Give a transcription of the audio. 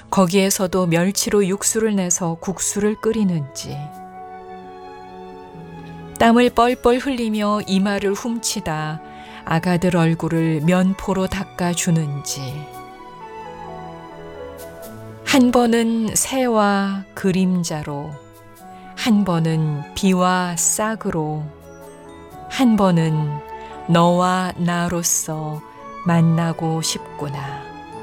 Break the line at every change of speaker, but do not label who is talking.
거기에서도 멸치로 육수를 내서 국수를 끓이는지, 땀을 뻘뻘 흘리며 이마를 훔치다 아가들 얼굴을 면포로 닦아주는지, 한 번은 새와 그림자로, 한 번은 비와 싹으로, 한 번은 너와 나로서 만나고 싶구나.